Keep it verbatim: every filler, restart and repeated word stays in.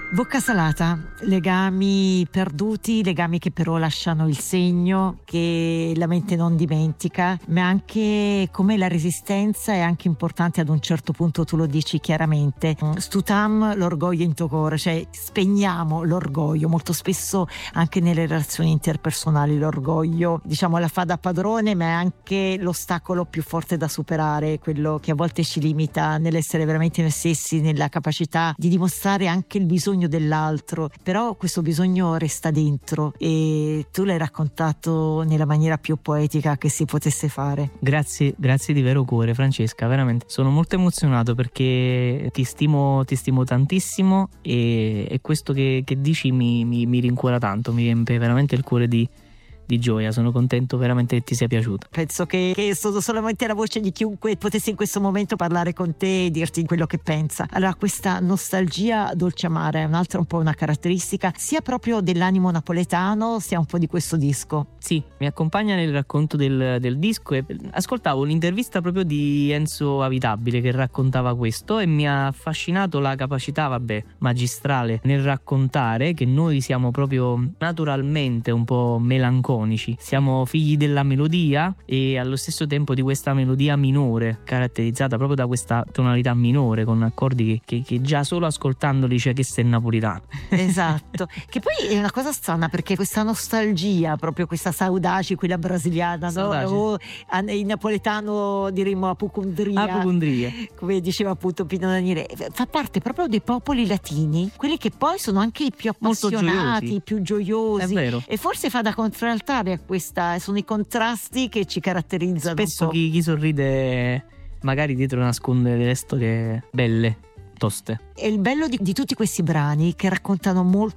Bocca salata, legami perduti, legami che però lasciano il segno, che la mente non dimentica, ma anche come la resistenza è anche importante ad un certo punto, tu lo dici chiaramente. Stutam l'orgoglio in tocore, cioè spegniamo l'orgoglio, molto spesso anche nelle relazioni interpersonali l'orgoglio, diciamo, la fa da padrone, ma è anche l'ostacolo più forte da superare, quello che a volte ci limita nell'essere veramente noi stessi, nella capacità di dimostrare anche il bisogno dell'altro, però questo bisogno resta dentro e tu l'hai raccontato nella maniera più poetica che si potesse fare. Grazie, grazie di vero cuore Francesca, veramente sono molto emozionato perché ti stimo, ti stimo tantissimo e, e questo che, che dici mi, mi, mi rincuora tanto, mi riempie veramente il cuore di di gioia, sono contento veramente che ti sia piaciuto. Penso che, che sono solamente la voce di chiunque potesse in questo momento parlare con te e dirti quello che pensa. Allora, questa nostalgia dolce amara è un'altra un po' una caratteristica sia proprio dell'animo napoletano sia un po' di questo disco. Sì, mi accompagna nel racconto del, del disco e ascoltavo un'intervista proprio di Enzo Avitabile che raccontava questo e mi ha affascinato la capacità, vabbè, magistrale nel raccontare che noi siamo proprio naturalmente un po' melanconici. Siamo figli della melodia e allo stesso tempo di questa melodia minore, caratterizzata proprio da questa tonalità minore con accordi che, che, che già solo ascoltandoli c'è che sei napolitano. Esatto, che poi è una cosa strana perché questa nostalgia, proprio questa saudade, quella brasiliana, no? O in napoletano diremmo apocondria, apocondria, come diceva appunto Pino Daniele, fa parte proprio dei popoli latini, quelli che poi sono anche i più appassionati, i più gioiosi. È vero. E forse fa da contraltare a questa, sono i contrasti che ci caratterizzano. Spesso chi, chi sorride magari dietro nasconde delle storie belle, toste. E il bello di, di tutti questi brani che raccontano molto